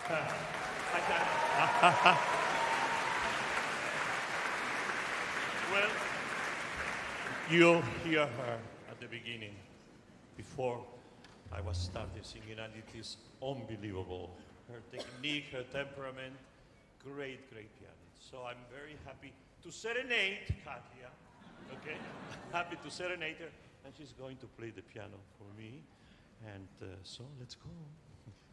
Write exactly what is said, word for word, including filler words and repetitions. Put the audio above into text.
I can. Well, you hear her at the beginning, before I was started singing, and it is unbelievable. Her technique, her temperament, great, great pianist. So I'm very happy to serenade Katia, okay? Happy to serenade her, and she's going to play the piano for me. And uh, so let's go.